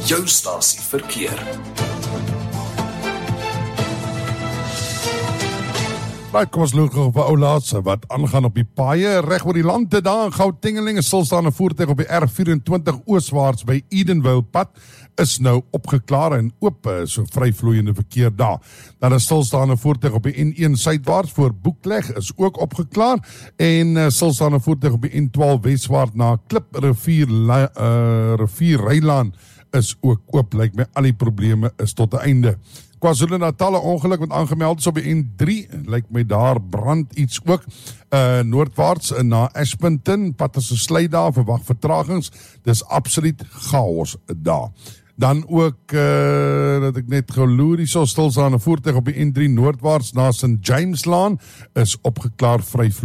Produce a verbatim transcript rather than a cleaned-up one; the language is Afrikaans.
jou stasie verkeer. Right, kom ons loop op 'n ou laatste wat aangaan op die paaie reg oor die land te daar in Gauteng. 'n Stilstaande voertuig op die R vyf-en-twintig ooswaarts by Edenville pad is nou opgeklaar en oop, so vryvloeiende verkeer daar. Dan 'n stilstaande voertuig op die N een suidwaarts voor Boekleg is ook opgeklaar en 'n stilstaande voertuig op die N twaalf weswaarts na Kliprivier uh, rivier Rylaan is ook oop. Lyk my al die probleme is tot 'n einde. KwaZulu-Natal ongeluk wat aangemeld is op die N drie, lyk my daar brand iets ook, uh, noordwaarts na Ashburton, pad is gesluit daar, verwag vertragings, dis absoluut chaos daar. Dan ook, uh, dat ek net geloer, die so stilstaande voertuig op die N drie noordwaarts na Saint James Laan is opgeklaar vryvloeiend.